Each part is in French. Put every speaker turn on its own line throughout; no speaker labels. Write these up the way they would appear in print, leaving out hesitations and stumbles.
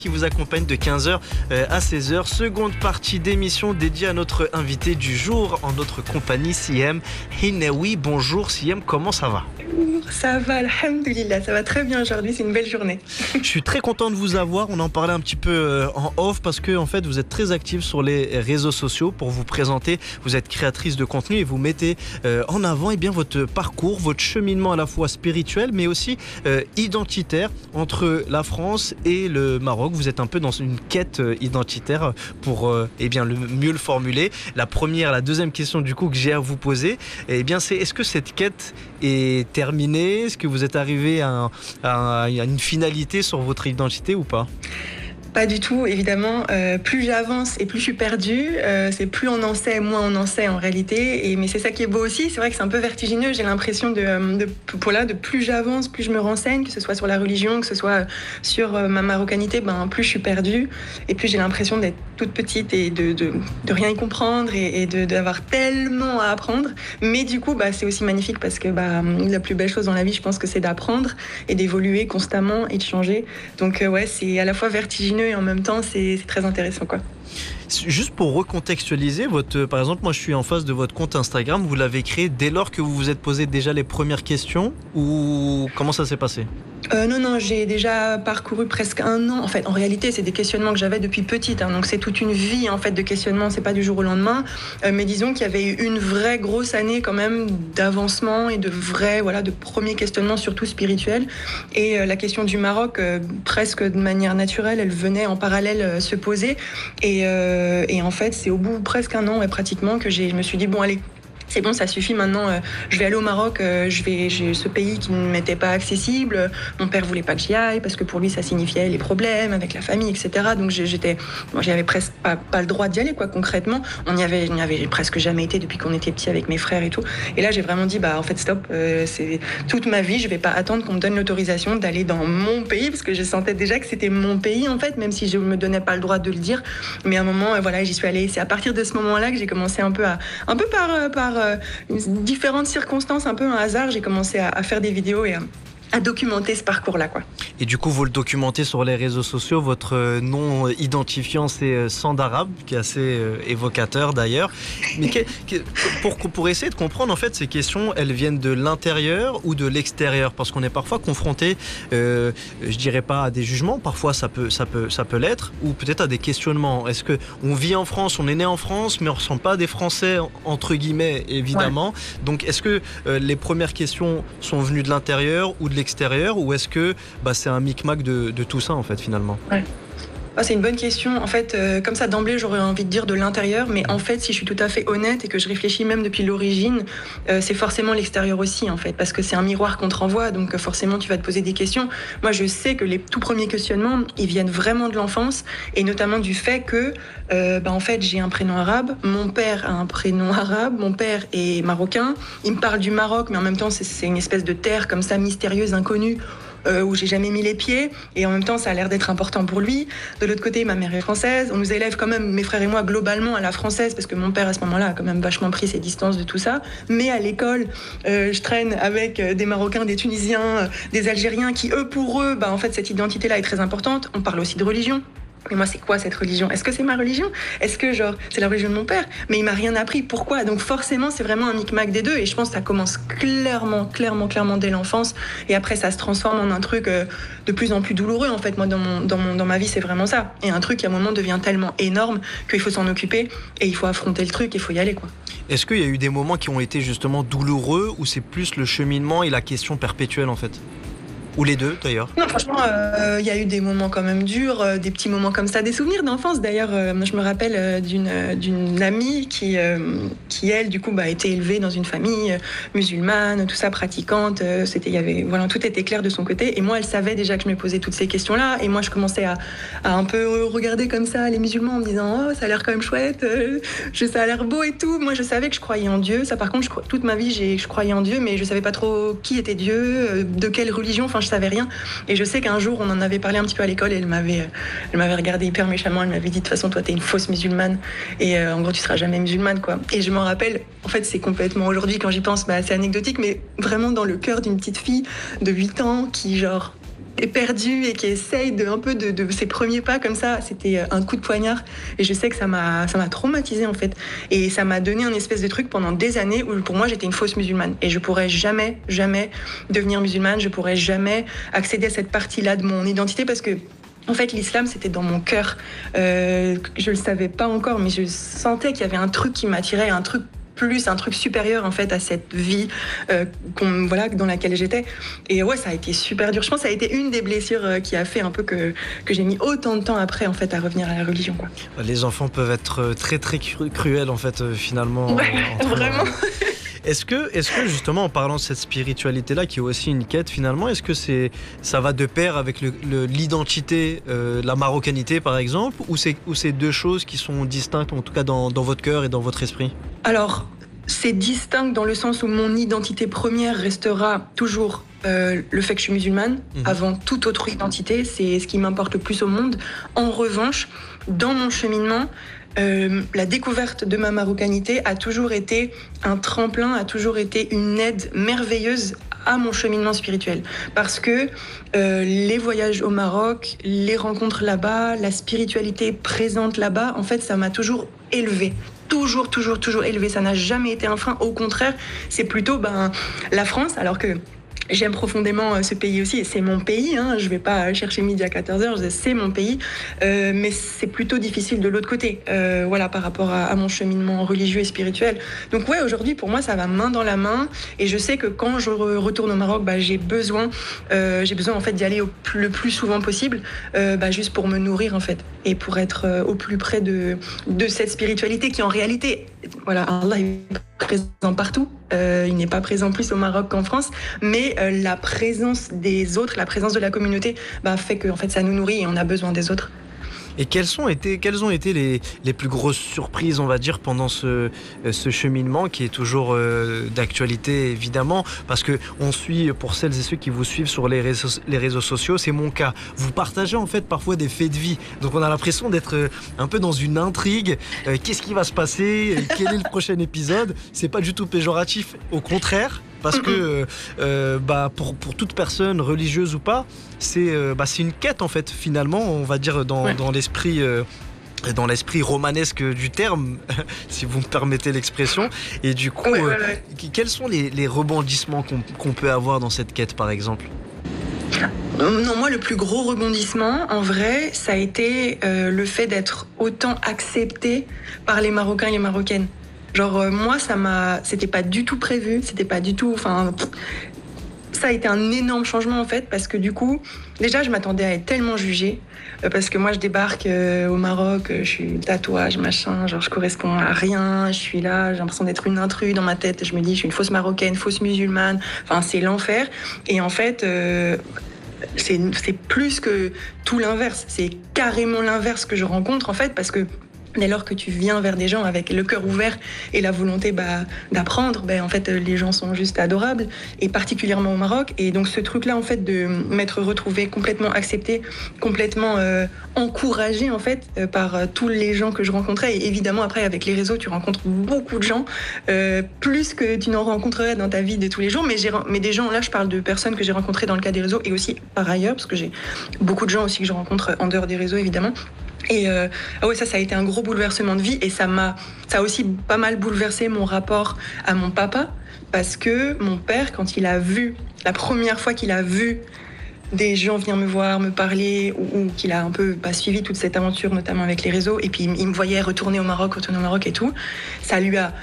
Qui vous accompagne de 15h à 16h. Seconde partie d'émission dédiée à notre invité du jour en notre compagnie, Siem Hennaoui. Bonjour Siem, comment ça va?
Ça va, alhamdoulilah, ça va très bien aujourd'hui, c'est une belle journée.
Je suis très content de vous avoir, on en parlait un petit peu en off parce que en fait vous êtes très active sur les réseaux sociaux pour vous présenter. Vous êtes créatrice de contenu et vous mettez en avant bien, votre parcours, votre cheminement à la fois spirituel mais aussi identitaire entre la France et le Maroc. Vous êtes un peu dans une quête identitaire pour mieux le formuler. La deuxième question du coup que j'ai à vous poser, c'est est-ce que cette quête est terminée? Est-ce que vous êtes arrivé à une finalité sur votre identité ou pas?
Pas du tout, évidemment. Plus j'avance et plus je suis perdue. C'est plus on en sait, moins on en sait en réalité. Mais c'est ça qui est beau aussi. C'est vrai que c'est un peu vertigineux. J'ai l'impression de plus j'avance, plus je me renseigne, que ce soit sur la religion, que ce soit sur ma marocanité, plus je suis perdue. Et plus j'ai l'impression d'être toute petite et de rien y comprendre et d'avoir tellement à apprendre. Mais du coup, c'est aussi magnifique parce que la plus belle chose dans la vie, je pense que c'est d'apprendre et d'évoluer constamment et de changer. Donc c'est à la fois vertigineux et en même temps c'est très intéressant quoi.
Juste pour recontextualiser, par exemple, moi je suis en face de votre compte Instagram, vous l'avez créé dès lors que vous vous êtes posé déjà les premières questions ou comment ça s'est passé?
Non, j'ai déjà parcouru presque 1 an. En fait, en réalité, c'est des questionnements que j'avais depuis petite. Donc c'est toute une vie en fait de questionnement. C'est pas du jour au lendemain. Mais disons qu'il y avait eu une vraie grosse année quand même d'avancement et de premiers questionnements surtout spirituels. Et la question du Maroc, presque de manière naturelle, elle venait en parallèle se poser. Et en fait, c'est au bout presque 1 an, pratiquement, que je me suis dit bon allez. C'est bon, ça suffit maintenant, je vais aller au Maroc, j'ai ce pays qui ne m'était pas accessible, mon père voulait pas que j'y aille parce que pour lui ça signifiait les problèmes avec la famille, etc. Donc j'avais presque pas le droit d'y aller quoi, concrètement. On n'y avait presque jamais été depuis qu'on était petits avec mes frères et tout. Et là j'ai vraiment dit en fait stop, c'est toute ma vie, je vais pas attendre qu'on me donne l'autorisation d'aller dans mon pays parce que je sentais déjà que c'était mon pays en fait, même si je me donnais pas le droit de le dire. Mais à un moment, j'y suis allée. C'est à partir de ce moment-là que j'ai commencé un peu par différentes circonstances, un peu un hasard, j'ai commencé à faire des vidéos et à documenter ce parcours-là, quoi.
Et du coup, vous le documentez sur les réseaux sociaux. Votre nom identifiant, c'est Sandarabe, qui est assez évocateur d'ailleurs. Mais pour essayer de comprendre, en fait, ces questions, elles viennent de l'intérieur ou de l'extérieur? Parce qu'on est parfois confronté, je dirais pas à des jugements, parfois ça peut l'être, ou peut-être à des questionnements. Est-ce qu'on vit en France, on est né en France, mais on ne ressemble pas à des Français, entre guillemets, évidemment. Ouais. Donc, est-ce que les premières questions sont venues de l'intérieur ou de l'extérieur, ou est-ce que c'est un micmac de tout ça en fait finalement?
Ouais. C'est une bonne question. En fait, comme ça d'emblée, j'aurais envie de dire de l'intérieur, mais en fait, si je suis tout à fait honnête et que je réfléchis même depuis l'origine, c'est forcément l'extérieur aussi, en fait, parce que c'est un miroir qu'on te renvoie, donc forcément, tu vas te poser des questions. Moi, je sais que les tout premiers questionnements, ils viennent vraiment de l'enfance, et notamment du fait que, en fait, j'ai un prénom arabe, mon père a un prénom arabe, mon père est marocain, il me parle du Maroc, mais en même temps, c'est une espèce de terre comme ça, mystérieuse, inconnue, où j'ai jamais mis les pieds, et en même temps ça a l'air d'être important pour lui. De l'autre côté, ma mère est française, on nous élève quand même, mes frères et moi, globalement à la française, parce que mon père à ce moment-là a quand même vachement pris ses distances de tout ça, mais à l'école, je traîne avec des Marocains, des Tunisiens, des Algériens qui, eux, pour eux, en fait cette identité-là est très importante. On parle aussi de religion. Mais moi, c'est quoi cette religion? Est-ce que c'est ma religion? Est-ce que, c'est la religion de mon père? Mais il m'a rien appris. Pourquoi? Donc forcément, c'est vraiment un micmac des deux. Et je pense que ça commence clairement dès l'enfance. Et après, ça se transforme en un truc de plus en plus douloureux. En fait, moi, dans ma vie, c'est vraiment ça. Et un truc qui, à un moment, devient tellement énorme qu'il faut s'en occuper. Et il faut affronter le truc, il faut y aller, quoi.
Est-ce qu'il y a eu des moments qui ont été justement douloureux ou c'est plus le cheminement et la question perpétuelle, en fait? Ou les deux d'ailleurs?
Non, franchement, il y a eu des moments quand même durs, des petits moments comme ça, des souvenirs d'enfance. D'ailleurs, je me rappelle d'une amie qui elle, du coup, a été élevée dans une famille musulmane, tout ça, pratiquante. Tout était clair de son côté. Et moi, elle savait déjà que je me posais toutes ces questions-là. Et moi, je commençais à un peu regarder comme ça les musulmans en me disant « Oh, ça a l'air quand même chouette, ça a l'air beau et tout ». Moi, je savais que je croyais en Dieu. Ça, par contre, toute ma vie, je croyais en Dieu, mais je savais pas trop qui était Dieu, de quelle religion. Enfin, je savais rien. Et je sais qu'un jour, on en avait parlé un petit peu à l'école et elle m'avait regardé hyper méchamment. Elle m'avait dit, de toute façon, toi, t'es une fausse musulmane. Et en gros, tu seras jamais musulmane, quoi. Et je m'en rappelle, en fait, c'est complètement, aujourd'hui, quand j'y pense, c'est anecdotique, mais vraiment dans le cœur d'une petite fille de 8 ans qui, est perdu et qui essaye un peu de ses premiers pas comme ça, c'était un coup de poignard. Et je sais que ça m'a traumatisée en fait. Et ça m'a donné un espèce de truc pendant des années où pour moi j'étais une fausse musulmane. Et je pourrais jamais devenir musulmane, je pourrais jamais accéder à cette partie-là de mon identité parce que en fait, l'islam, c'était dans mon cœur. Je le savais pas encore, mais je sentais qu'il y avait un truc qui m'attirait, un truc supérieur en fait à cette vie dans laquelle j'étais. Et ouais, ça a été super dur. Je pense que ça a été une des blessures qui a fait un peu que j'ai mis autant de temps après en fait à revenir à la religion, quoi.
Les enfants peuvent être très très cruels en fait finalement.
Ouais, vraiment.
Est-ce que justement en parlant de cette spiritualité-là qui est aussi une quête finalement, est-ce que ça va de pair avec l'identité, la marocanité par exemple, ou c'est deux choses qui sont distinctes en tout cas dans votre cœur et dans votre esprit?
Alors, c'est distinct dans le sens où mon identité première restera toujours le fait que je suis musulmane, avant toute autre identité, c'est ce qui m'importe le plus au monde. En revanche, dans mon cheminement, la découverte de ma marocanité a toujours été un tremplin, a toujours été une aide merveilleuse à mon cheminement spirituel. Parce que les voyages au Maroc, les rencontres là-bas, la spiritualité présente là-bas, en fait, ça m'a toujours élevée. Toujours élevé, ça n'a jamais été un frein. Au contraire, c'est plutôt la France, alors que j'aime profondément ce pays aussi, et c'est mon pays, hein, je ne vais pas chercher midi à 14h, c'est mon pays, mais c'est plutôt difficile de l'autre côté, par rapport à mon cheminement religieux et spirituel. Donc ouais, aujourd'hui, pour moi, ça va main dans la main, et je sais que quand je retourne au Maroc, j'ai besoin en fait d'y aller le plus souvent possible, juste pour me nourrir en fait, et pour être au plus près de cette spiritualité qui en réalité, Allah est présent partout. Il n'est pas présent plus au Maroc qu'en France, mais la présence des autres, la présence de la communauté fait que en fait, ça nous nourrit et on a besoin des autres.
Et quelles ont été les plus grosses surprises, on va dire, pendant ce cheminement qui est toujours d'actualité, évidemment, parce qu'on suit, pour celles et ceux qui vous suivent sur les réseaux sociaux, c'est mon cas. Vous partagez en fait parfois des faits de vie, donc on a l'impression d'être un peu dans une intrigue. Qu'est-ce qui va se passer? Quel est le prochain épisode? C'est pas du tout péjoratif, au contraire. Parce que pour toute personne, religieuse ou pas, c'est une quête en fait, finalement, on va dire dans l'esprit romanesque du terme, si vous me permettez l'expression. Et du coup, quels sont les rebondissements qu'on peut avoir dans cette quête, par exemple?
Non, moi, le plus gros rebondissement, en vrai, ça a été le fait d'être autant accepté par les Marocains et les Marocaines. Genre, moi, c'était pas du tout prévu, c'était pas du tout, ça a été un énorme changement, en fait, parce que du coup, déjà, je m'attendais à être tellement jugée, parce que moi, je débarque au Maroc, je suis tatouage, machin, genre, je corresponds à rien, je suis là, j'ai l'impression d'être une intruse dans ma tête, je me dis, je suis une fausse marocaine, fausse musulmane, c'est l'enfer, et en fait, c'est plus que tout l'inverse, c'est carrément l'inverse que je rencontre, en fait, parce que dès lors que tu viens vers des gens avec le cœur ouvert et la volonté d'apprendre, en fait, les gens sont juste adorables, et particulièrement au Maroc. Et donc ce truc-là, en fait, de m'être retrouvée complètement acceptée, complètement encouragée, en fait, par tous les gens que je rencontrais. Et évidemment, après, avec les réseaux, tu rencontres beaucoup de gens, plus que tu n'en rencontrerais dans ta vie de tous les jours. Mais des gens, là, je parle de personnes que j'ai rencontrées dans le cadre des réseaux et aussi par ailleurs, parce que j'ai beaucoup de gens aussi que je rencontre en dehors des réseaux, évidemment. Et ça a été un gros bouleversement de vie, et ça a aussi pas mal bouleversé mon rapport à mon papa, parce que mon père, quand il a vu, la première fois qu'il a vu des gens venir me voir, me parler, ou qu'il a un peu suivi toute cette aventure, notamment avec les réseaux, et puis il me voyait retourner au Maroc et tout, ça lui a,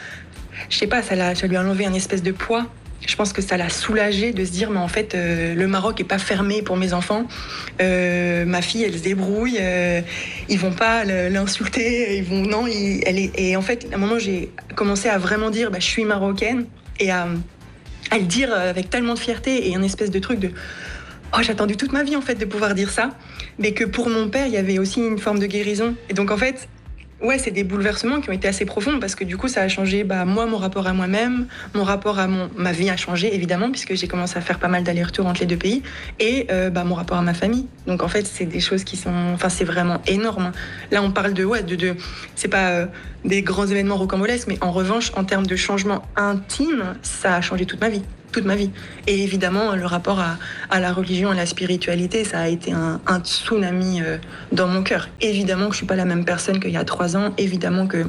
ça lui a enlevé un espèce de poids. Je pense que ça l'a soulagé de se dire, mais en fait, le Maroc est pas fermé pour mes enfants. Ma fille, elle se débrouille. Ils vont pas l'insulter. Et en fait, à un moment, j'ai commencé à vraiment dire, je suis marocaine, et à le dire avec tellement de fierté et un espèce de truc de, j'ai attendu toute ma vie en fait de pouvoir dire ça, mais que pour mon père, il y avait aussi une forme de guérison. Et donc en fait, c'est des bouleversements qui ont été assez profonds, parce que du coup, ça a changé moi, mon rapport à moi-même, mon rapport à ma vie a changé, évidemment, puisque j'ai commencé à faire pas mal d'allers-retours entre les deux pays, et mon rapport à ma famille. Donc, en fait, c'est des choses qui sont... c'est vraiment énorme. Là, on parle de c'est pas des grands événements rocambolesques, mais en revanche, en termes de changement intime, ça a changé toute ma vie. toute ma vie. Et évidemment, le rapport à la religion, à la spiritualité, ça a été un tsunami dans mon cœur. Évidemment que je suis pas la même personne qu'il y a 3 ans, évidemment que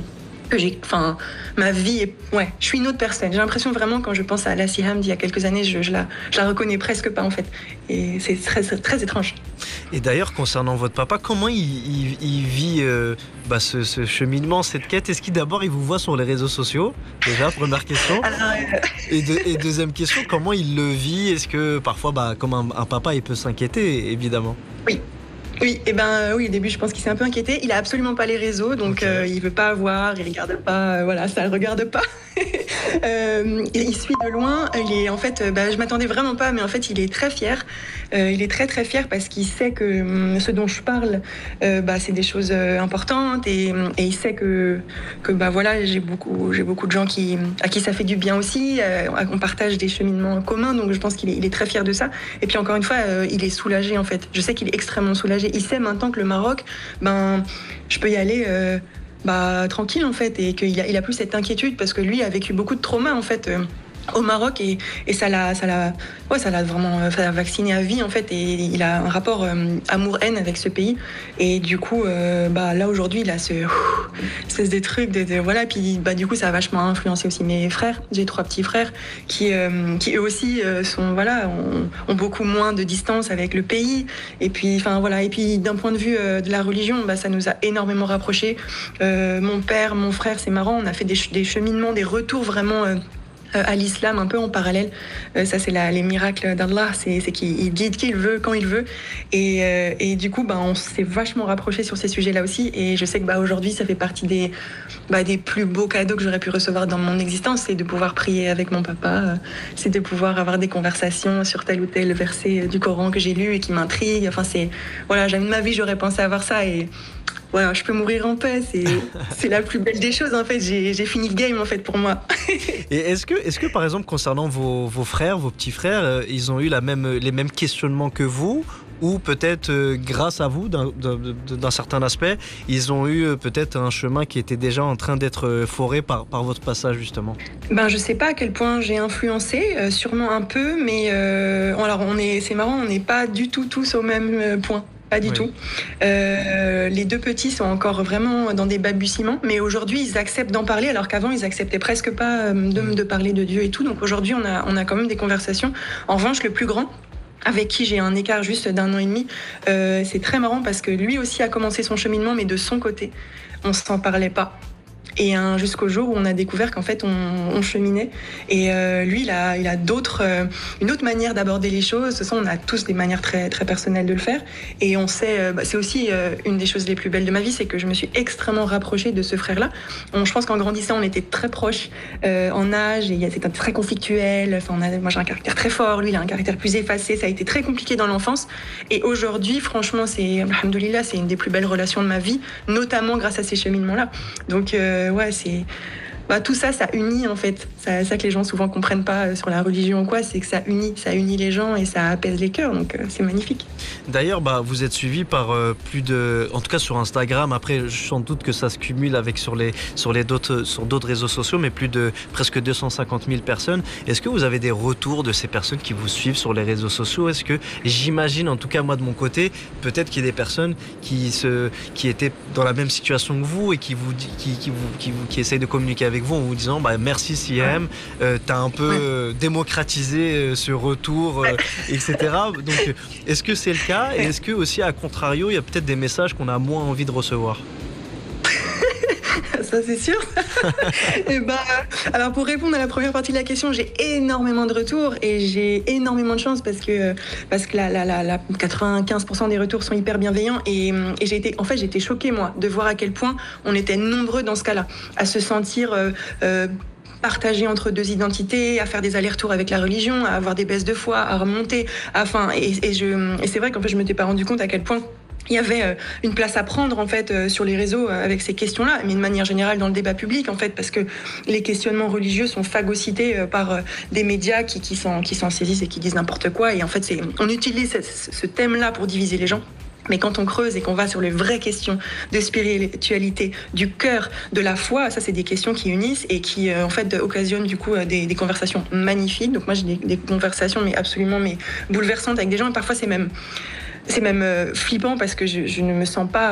ma vie est... Ouais, je suis une autre personne. J'ai l'impression vraiment, quand je pense à Lassie Hamd d'il y a quelques années, je la reconnais presque pas, en fait. Et c'est très, très étrange.
Et d'ailleurs, concernant votre papa, comment il vit ce cheminement, cette quête? Est-ce qu'il d'abord, il vous voit sur les réseaux sociaux? Déjà, première question. Alors, et deuxième question, comment il le vit? Est-ce que parfois, comme un papa, il peut s'inquiéter, évidemment?
Oui. Oui, oui, au début, je pense qu'il s'est un peu inquiété. Il a absolument pas les réseaux, donc il veut pas voir, il regarde pas, ça le regarde pas. Il suit de loin. Il est, en fait, je m'attendais vraiment pas, mais en fait, il est très fier. Il est très très fier parce qu'il sait que ce dont je parle, c'est des choses importantes et il sait que j'ai beaucoup de gens à qui ça fait du bien aussi. On partage des cheminements communs, donc je pense qu'il est très fier de ça. Et puis encore une fois, il est soulagé en fait. Je sais qu'il est extrêmement soulagé. Il sait maintenant que le Maroc, je peux y aller. Tranquille en fait, et qu'il a plus cette inquiétude parce que lui a vécu beaucoup de traumas en fait au Maroc et ça l'a vraiment vacciné à vie en fait, et il a un rapport amour-haine avec ce pays, et du coup là aujourd'hui il a ce espèce de truc puis du coup ça a vachement influencé aussi mes frères. J'ai 3 petits frères qui eux aussi ont beaucoup moins de distance avec le pays, et puis d'un point de vue de la religion, ça nous a énormément rapprochés. Mon père, mon frère, c'est marrant, on a fait des cheminements, des retours vraiment à l'islam un peu en parallèle. Ça c'est les miracles d'Allah, c'est qu'il guide qui il veut, quand il veut, et du coup on s'est vachement rapprochés sur ces sujets-là aussi, et je sais que aujourd'hui ça fait partie des plus beaux cadeaux que j'aurais pu recevoir dans mon existence, c'est de pouvoir prier avec mon papa, c'est de pouvoir avoir des conversations sur tel ou tel verset du Coran que j'ai lu et qui m'intrigue. Jamais de ma vie j'aurais pensé avoir ça, et voilà, je peux mourir en paix, c'est la plus belle des choses en fait. J'ai fini le game en fait pour moi.
Et est-ce que par exemple concernant vos frères, vos petits frères, ils ont eu les mêmes questionnements que vous, ou peut-être grâce à vous d'un certain aspect, ils ont eu peut-être un chemin qui était déjà en train d'être foré par votre passage justement?
Je sais pas à quel point j'ai influencé, sûrement un peu, mais c'est marrant, on n'est pas du tout tous au même point. Pas du tout. Les 2 petits sont encore vraiment dans des balbutiements, mais aujourd'hui ils acceptent d'en parler, alors qu'avant ils acceptaient presque pas de parler de Dieu et tout. Donc aujourd'hui on a quand même des conversations. En revanche, le plus grand, avec qui j'ai un écart juste d'1 an et demi, c'est très marrant parce que lui aussi a commencé son cheminement, mais de son côté, on s'en parlait pas. Et jusqu'au jour où on a découvert qu'en fait on cheminait, et lui il a une autre manière d'aborder les choses. De toute façon, on a tous des manières très très personnelles de le faire, et on sait, c'est aussi une des choses les plus belles de ma vie, c'est que je me suis extrêmement rapprochée de ce frère-là. Je pense qu'en grandissant on était très proches en âge, et c'était très conflictuel. Moi j'ai un caractère très fort, lui il a un caractère plus effacé, ça a été très compliqué dans l'enfance, et aujourd'hui franchement alhamdoulilah, c'est une des plus belles relations de ma vie, notamment grâce à ces cheminements-là. Donc c'est tout ça unit en fait. Ça que les gens souvent comprennent pas sur la religion ou quoi, c'est que ça unit les gens et ça apaise les cœurs, donc c'est magnifique.
D'ailleurs, vous êtes suivi par en tout cas sur Instagram. Après, je sens doute que ça se cumule avec sur d'autres réseaux sociaux, mais plus de presque 250 000 personnes. Est-ce que vous avez des retours de ces personnes qui vous suivent sur les réseaux sociaux? Est-ce que, j'imagine, en tout cas moi de mon côté, peut-être qu'il y a des personnes qui étaient dans la même situation que vous et qui essayent de communiquer avec vous en vous disant merci Siem, t'as un peu démocratisé ce retour, etc. Donc est-ce que c'est le cas, et est-ce que aussi à contrario il y a peut-être des messages qu'on a moins envie de recevoir?
Ça c'est sûr. Alors pour répondre à la première partie de la question, j'ai énormément de retours et j'ai énormément de chance parce que 95% des retours sont hyper bienveillants, et j'ai été choquée moi de voir à quel point on était nombreux dans ce cas-là à se sentir partagés entre 2 identités, à faire des allers-retours avec la religion, à avoir des baisses de foi, à remonter, et c'est vrai qu'en fait je m'étais pas rendu compte à quel point il y avait une place à prendre en fait sur les réseaux avec ces questions-là, mais de manière générale dans le débat public en fait, parce que les questionnements religieux sont phagocytés par des médias qui s'en saisissent et qui disent n'importe quoi, et en fait on utilise ce thème-là pour diviser les gens. Mais quand on creuse et qu'on va sur les vraies questions de spiritualité, du cœur, de la foi, ça c'est des questions qui unissent et qui en fait occasionnent du coup des conversations magnifiques. Donc moi j'ai des conversations absolument bouleversantes avec des gens et parfois c'est même flippant parce que je ne me sens pas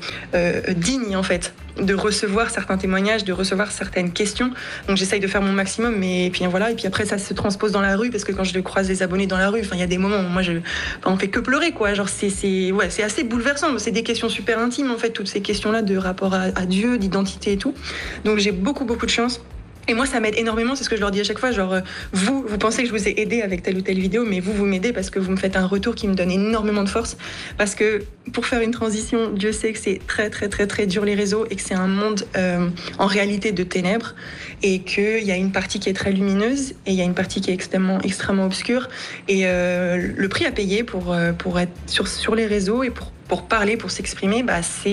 digne en fait de recevoir certains témoignages, de recevoir certaines questions. Donc j'essaye de faire mon maximum, mais puis voilà. Et puis après ça se transpose dans la rue parce que quand je croise des abonnés dans la rue, il y a des moments où moi on fait que pleurer quoi. Genre c'est assez bouleversant. C'est des questions super intimes en fait, toutes ces questions là de rapport à Dieu, d'identité et tout. Donc j'ai beaucoup de chance. Et moi, ça m'aide énormément, c'est ce que je leur dis à chaque fois, genre, vous pensez que je vous ai aidé avec telle ou telle vidéo, mais vous m'aidez parce que vous me faites un retour qui me donne énormément de force, parce que pour faire une transition, Dieu sait que c'est très dur les réseaux, et que c'est un monde en réalité de ténèbres, et qu'il y a une partie qui est très lumineuse, et il y a une partie qui est extrêmement obscure, et le prix à payer pour être sur les réseaux, et pour parler, pour s'exprimer,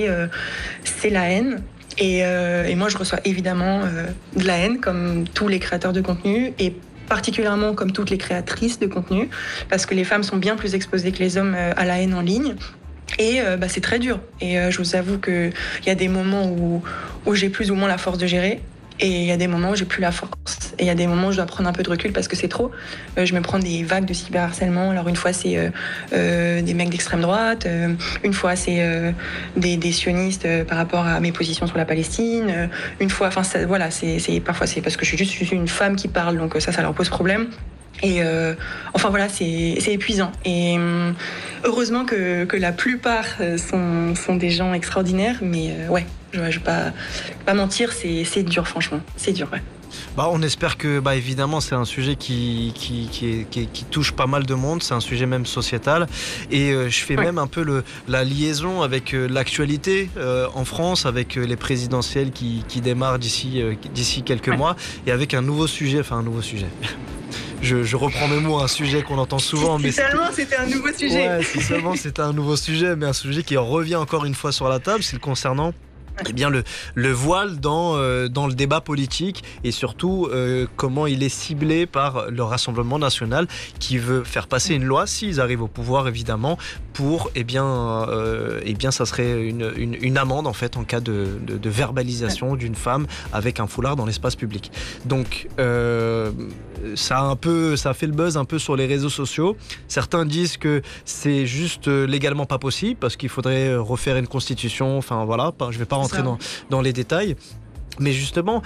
c'est la haine. Et moi, je reçois évidemment de la haine, comme tous les créateurs de contenu, et particulièrement comme toutes les créatrices de contenu, parce que les femmes sont bien plus exposées que les hommes à la haine en ligne. Et c'est très dur. Et je vous avoue qu'il y a des moments où j'ai plus ou moins la force de gérer. Et il y a des moments où j'ai plus la force. Et il y a des moments où je dois prendre un peu de recul parce que c'est trop. Je me prends des vagues de cyberharcèlement. Alors une fois, c'est des mecs d'extrême droite. Une fois, c'est des sionistes par rapport à mes positions sur la Palestine. Une fois, parfois, c'est parce que je suis une femme qui parle. Donc ça leur pose problème. Et c'est épuisant. Et heureusement que la plupart sont des gens extraordinaires. Mais je vais pas mentir, c'est dur, franchement. C'est dur, ouais.
On espère que, évidemment, c'est un sujet qui touche pas mal de monde. C'est un sujet même sociétal. Et je fais même un peu la liaison avec l'actualité en France, avec les présidentielles qui démarrent d'ici quelques mois, et avec un nouveau sujet. Je reprends mes mots, un sujet qu'on entend souvent.
Si seulement c'était un nouveau sujet.
Ouais, si seulement c'était un nouveau sujet, mais un sujet qui revient encore une fois sur la table, c'est le concernant le voile dans le débat politique, et surtout comment il est ciblé par le Rassemblement national qui veut faire passer une loi, s'ils arrivent au pouvoir évidemment, pour ça serait une amende en fait en cas de verbalisation d'une femme avec un foulard dans l'espace public. Donc ça a fait le buzz un peu sur les réseaux sociaux. Certains disent que c'est juste légalement pas possible parce qu'il faudrait refaire une constitution. Je vais pas rentrer dans les détails, mais justement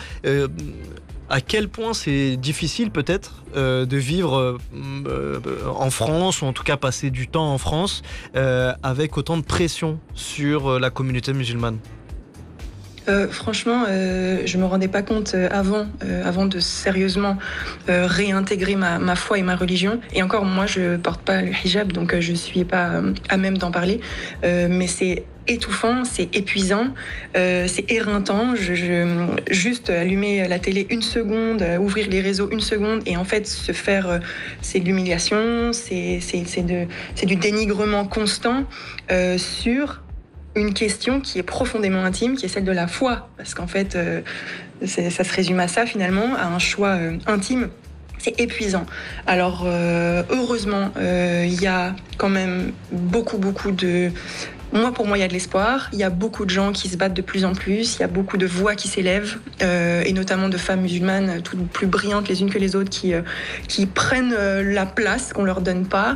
à quel point c'est difficile peut-être de vivre en France, ou en tout cas passer du temps en France avec autant de pression sur la communauté musulmane.
Franchement, je me rendais pas compte avant de sérieusement réintégrer ma foi et ma religion. Et encore, moi, je porte pas le hijab, donc je suis pas à même d'en parler. Mais c'est étouffant, c'est épuisant, c'est éreintant. Juste allumer la télé une seconde, ouvrir les réseaux une seconde, et en fait se faire, c'est de l'humiliation, c'est du dénigrement constant sur une question qui est profondément intime, qui est celle de la foi. Parce qu'en fait, ça se résume à ça finalement, à un choix intime. C'est épuisant. Alors, heureusement, il y a quand même beaucoup de... Pour moi, il y a de l'espoir. Il y a beaucoup de gens qui se battent de plus en plus. Il y a beaucoup de voix qui s'élèvent, et notamment de femmes musulmanes, toutes plus brillantes les unes que les autres, qui prennent la place qu'on leur donne pas,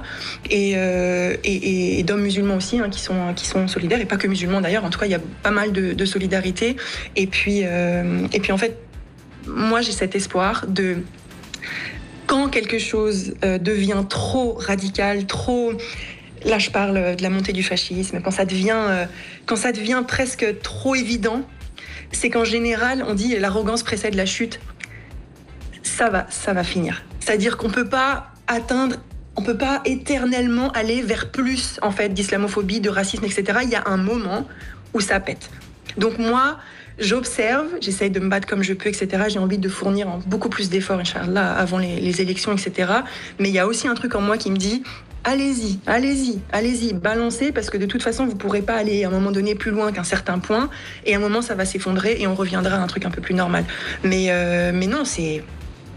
et d'hommes musulmans aussi, qui sont solidaires, et pas que musulmans d'ailleurs. En tout cas, il y a pas mal de solidarité. Et puis en fait, moi, j'ai cet espoir de... Quand quelque chose devient trop radical, trop... Là, je parle de la montée du fascisme. Quand ça devient presque trop évident, c'est qu'en général, on dit l'arrogance précède la chute. Ça va finir. C'est-à-dire qu'on peut pas éternellement aller vers plus, en fait, d'islamophobie, de racisme, etc. Il y a un moment où ça pète. Donc moi, j'observe, j'essaye de me battre comme je peux, etc. J'ai envie de fournir beaucoup plus d'efforts, Inch'Allah, avant les élections, etc. Mais il y a aussi un truc en moi qui me dit... Allez-y, balancez, parce que de toute façon, vous ne pourrez pas aller à un moment donné plus loin qu'un certain point, et à un moment, ça va s'effondrer, et on reviendra à un truc un peu plus normal. Mais non, c'est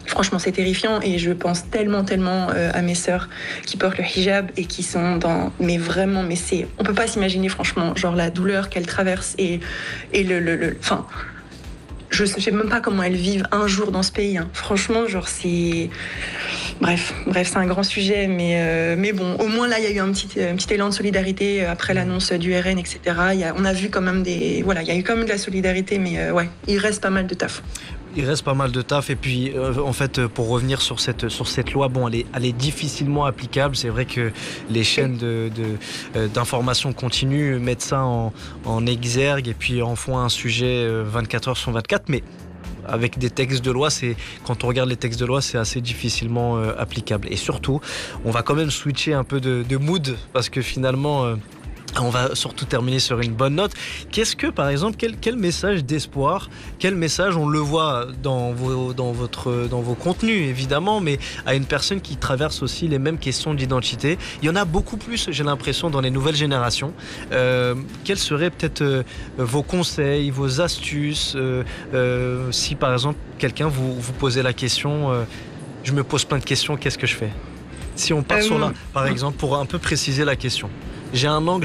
Franchement, c'est terrifiant et je pense tellement à mes sœurs qui portent le hijab et qui sont dans... Mais vraiment, on peut pas s'imaginer franchement, genre la douleur qu'elles traversent et enfin, je sais même pas comment elles vivent un jour dans ce pays. Hein. Franchement, genre c'est... Bref, c'est un grand sujet, mais bon, au moins là, il y a eu un petit élan de solidarité après l'annonce du RN, etc. On a vu quand même il y a eu quand même de la solidarité, mais ouais, il reste pas mal de taf.
Il reste pas mal de taf et puis en fait pour revenir sur cette loi, bon elle est difficilement applicable. C'est vrai que les chaînes d'information continue mettent ça en exergue et puis en font un sujet 24 heures sur 24, mais avec des textes de loi, quand on regarde les textes de loi, c'est assez difficilement applicable. Et surtout, on va quand même switcher un peu de mood parce que finalement on va surtout terminer sur une bonne note. Qu'est-ce que, par exemple, quel message d'espoir, quel message, on le voit dans vos contenus, évidemment, mais à une personne qui traverse aussi les mêmes questions d'identité. Il y en a beaucoup plus, j'ai l'impression, dans les nouvelles générations. Quels seraient peut-être vos conseils, vos astuces, si, par exemple, quelqu'un vous posait la question, je me pose plein de questions, qu'est-ce que je fais ? Si on part sur là, par exemple, pour un peu préciser la question. J'ai un angle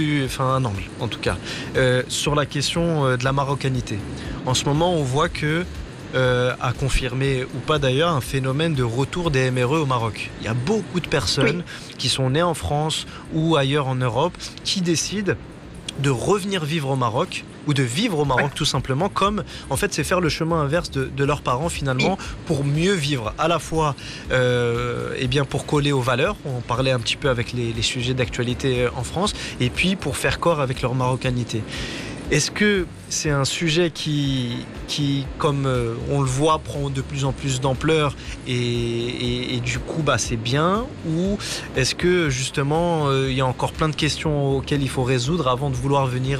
en tout cas, sur la question de la marocanité. En ce moment, on voit que, à confirmer ou pas d'ailleurs, un phénomène de retour des MRE au Maroc. Il y a beaucoup de personnes qui sont nées en France ou ailleurs en Europe qui décident de revenir vivre au Maroc ou de vivre au Maroc tout simplement, comme en fait c'est faire le chemin inverse de leurs parents finalement, pour mieux vivre, à la fois pour coller aux valeurs, on parlait un petit peu avec les sujets d'actualité en France, et puis pour faire corps avec leur marocanité. Est-ce que c'est un sujet qui comme on le voit, prend de plus en plus d'ampleur et du coup c'est bien, ou est-ce que justement il y a encore plein de questions auxquelles il faut résoudre avant de vouloir venir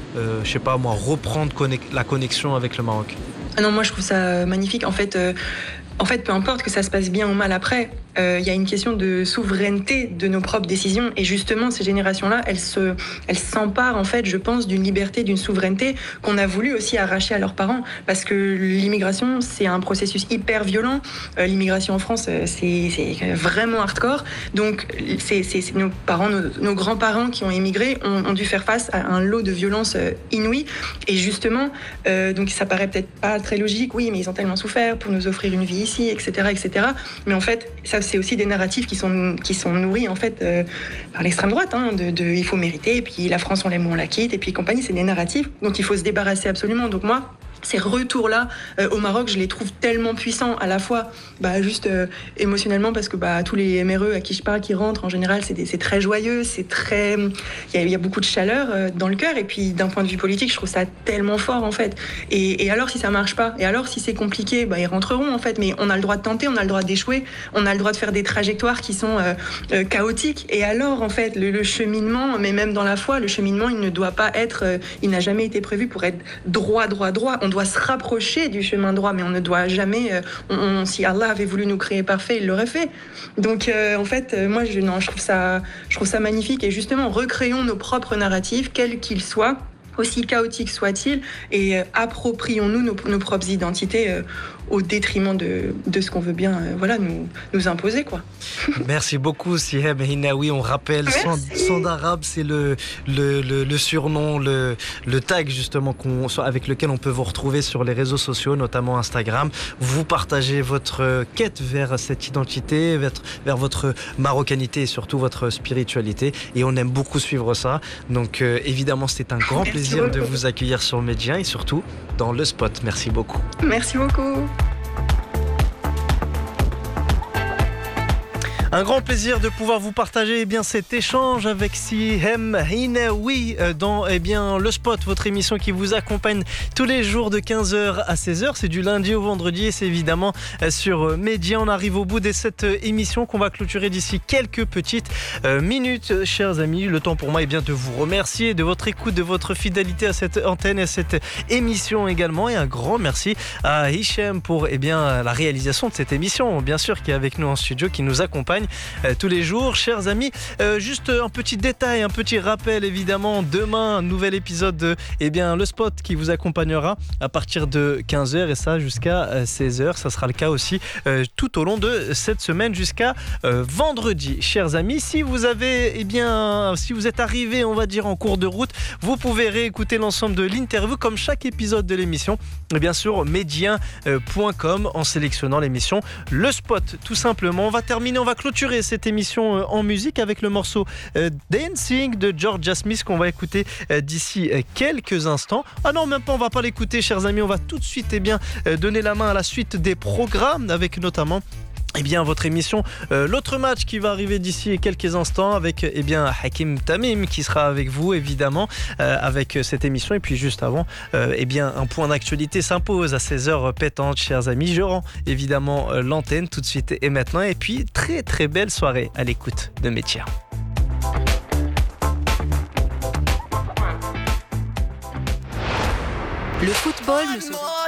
reprendre la connexion avec le Maroc?
Ah non, moi je trouve ça magnifique. En fait, peu importe que ça se passe bien ou mal après, il y a une question de souveraineté de nos propres décisions. Et justement, ces générations-là, elles s'emparent, en fait, je pense, d'une liberté, d'une souveraineté qu'on a voulu aussi arracher à leurs parents. Parce que l'immigration, c'est un processus hyper violent. L'immigration en France, c'est vraiment hardcore. Donc, c'est nos parents, nos grands-parents qui ont émigré ont dû faire face à un lot de violence inouïe. Et justement, donc ça paraît peut-être pas très logique, oui, mais ils ont tellement souffert pour nous offrir une vie ici, etc., etc. Mais en fait, ça, c'est aussi des narratifs qui sont nourris en fait par l'extrême droite, de il faut mériter, et puis la France on l'aime ou on la quitte, et puis compagnie, c'est des narratifs dont il faut se débarrasser absolument. Donc moi, ces retours-là au Maroc, je les trouve tellement puissants, à la fois juste émotionnellement, parce que tous les MRE à qui je parle qui rentrent, en général, c'est très joyeux, c'est très... Il y a beaucoup de chaleur dans le cœur, et puis d'un point de vue politique, je trouve ça tellement fort, en fait. Et alors, si ça marche pas, et alors, si c'est compliqué, ils rentreront, en fait, mais on a le droit de tenter, on a le droit d'échouer, on a le droit de faire des trajectoires qui sont chaotiques, et alors, en fait, le cheminement, mais même dans la foi, le cheminement, il ne doit pas être... il n'a jamais été prévu pour être droit. On doit se rapprocher du chemin droit, mais on ne doit jamais... si Allah avait voulu nous créer parfaits, il l'aurait fait. Donc, en fait, moi, je trouve ça magnifique. Et justement, recréons nos propres narratifs, quels qu'ils soient, aussi chaotiques soient-ils, et approprions-nous nos propres identités au détriment de ce qu'on veut bien nous imposer, quoi.
Merci beaucoup, Sihem Hinaoui. On rappelle, Sandarabe, c'est le surnom, le tag justement avec lequel on peut vous retrouver sur les réseaux sociaux, notamment Instagram. Vous partagez votre quête vers cette identité, vers votre marocanité et surtout votre spiritualité. Et on aime beaucoup suivre ça. Donc évidemment, c'est un grand plaisir de vous accueillir sur Média et surtout dans le spot. Merci beaucoup.
Merci beaucoup.
Un grand plaisir de pouvoir vous partager cet échange avec Sihem Hinaoui dans le spot, votre émission qui vous accompagne tous les jours de 15h à 16h. C'est du lundi au vendredi et c'est évidemment sur Média. On arrive au bout de cette émission qu'on va clôturer d'ici quelques petites minutes, chers amis. Le temps pour moi de vous remercier de votre écoute, de votre fidélité à cette antenne et à cette émission également. Et un grand merci à Hichem pour la réalisation de cette émission, bien sûr, qui est avec nous en studio, qui nous accompagne. accompagne tous les jours. Chers amis, juste un petit détail, un petit rappel évidemment. Demain, un nouvel épisode de Le Spot qui vous accompagnera à partir de 15h et ça jusqu'à 16h. Ça sera le cas aussi tout au long de cette semaine jusqu'à vendredi. Chers amis, si vous avez, si vous êtes arrivé, on va dire, en cours de route, vous pouvez réécouter l'ensemble de l'interview comme chaque épisode de l'émission, et bien sûr médien.com en sélectionnant l'émission Le Spot, tout simplement. On va terminer, on va clôturer cette émission en musique avec le morceau Dancing de Georgia Smith qu'on va écouter d'ici quelques instants. Ah non, même pas, on va pas l'écouter, chers amis, on va tout de suite donner la main à la suite des programmes avec notamment votre émission l'autre match qui va arriver d'ici quelques instants avec Hakim Tamim qui sera avec vous évidemment avec cette émission. Et puis juste avant un point d'actualité s'impose à 16h pétantes, chers amis. Je rends évidemment l'antenne tout de suite et maintenant, et puis très très belle soirée à l'écoute de Métier.
Le football ne se